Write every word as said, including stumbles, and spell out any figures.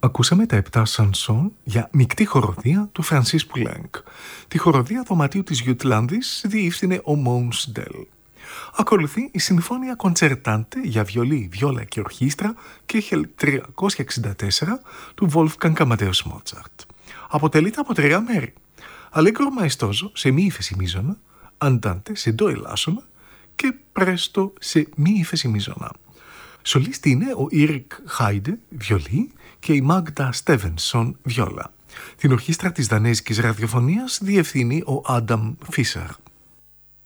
Ακούσαμε τα επτά σανσόν για μεικτή χοροδία του Φρανσίς Πουλένκ. Τη χοροδία δωματίου της Γιουτλάνδης διεύθυνε ο Μόουνς Ντέλ. Ακολουθεί η Συμφώνια Κοντσερτάντε για βιολί, βιόλα και ορχήστρα και χελ τριακόσια εξήντα τέσσερα του Wolfgang Amadeus Mozart. Αποτελείται από τρία μέρη. Αλέγκρο μαεστόζο σε μη ύφεση μείζωνα, αντάντε σε ντο ελάσσονα και πρέστο σε μη ύφεση μείζωνα. Σολίστη είναι ο Ήρικ Χάιντε, βιολί, και η Μάγντα Στέβενσον, βιόλα. Την ορχήστρα της Δανέζικης Ραδιοφωνίας διευθύνει ο Άνταμ Φίσαρ.